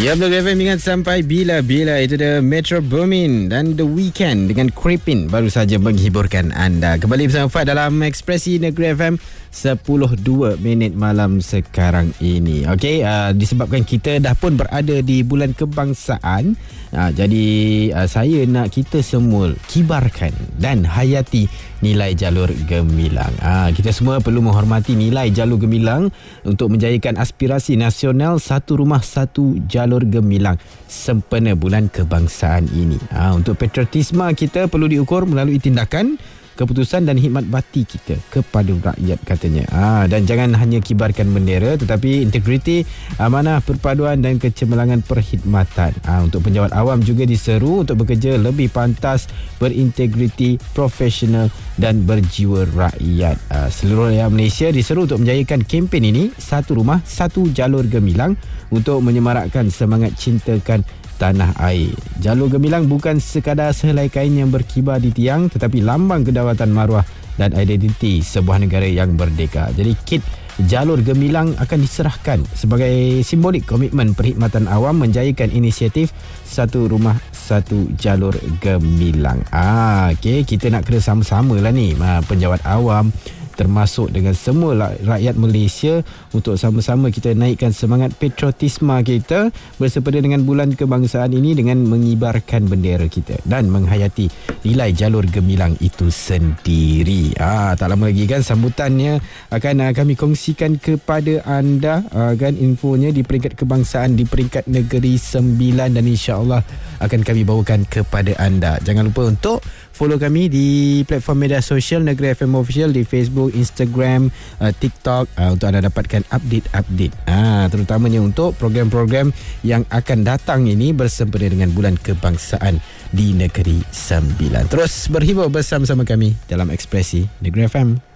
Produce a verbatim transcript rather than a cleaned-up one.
Ya, Blog F M ingat sampai bila-bila. Itu The Metro Boomin dan The Weekend dengan Creepin baru saja menghiburkan anda. Kembali bersama Fad dalam Ekspresi Negeri F M sepuluh dua minit malam sekarang ini. Okey, uh, disebabkan kita dah pun berada di bulan kebangsaan, uh, jadi uh, saya nak kita semua kibarkan dan hayati nilai jalur gemilang. Uh, kita semua perlu menghormati nilai jalur gemilang untuk menjayakan aspirasi nasional satu rumah satu jalur gemilang sempena bulan kebangsaan ini. Uh, untuk patriotisme kita perlu diukur melalui tindakan, keputusan dan khidmat bakti kita kepada rakyat, katanya. Ha, dan jangan hanya kibarkan bendera, tetapi integriti, amanah, perpaduan dan kecemerlangan perkhidmatan. Ha, untuk penjawat awam juga diseru untuk bekerja lebih pantas, berintegriti, profesional dan berjiwa rakyat. Ha, seluruh rakyat Malaysia diseru untuk menjayakan kempen ini, satu rumah, satu jalur gemilang, untuk menyemarakkan semangat cintakan tanah air. Jalur gemilang bukan sekadar sehelai kain yang berkibar di tiang, tetapi lambang kedaulatan maruah dan identiti sebuah negara yang merdeka. Jadi kit jalur gemilang akan diserahkan sebagai simbolik komitmen perkhidmatan awam menjayakan inisiatif satu rumah satu jalur gemilang. Ah, okey, kita nak kena sama-sama lah ni, penjawat awam termasuk dengan semua rakyat Malaysia, untuk sama-sama kita naikkan semangat patriotisme kita bersempena dengan bulan kebangsaan ini dengan mengibarkan bendera kita dan menghayati nilai jalur gemilang itu sendiri. Ah, tak lama lagi kan sambutannya akan uh, kami kongsikan kepada anda, uh, kan, infonya di peringkat kebangsaan di peringkat negeri sembilan, dan insya-Allah akan kami bawakan kepada anda. Jangan lupa untuk follow kami di platform media sosial Negeri F M Official di Facebook, Instagram, uh, TikTok, uh, untuk anda dapatkan update-update, uh, terutamanya untuk program-program yang akan datang ini bersempena dengan bulan kebangsaan di Negeri Sembilan. Terus berhibur bersama-sama kami dalam Ekspresi Negeri F M.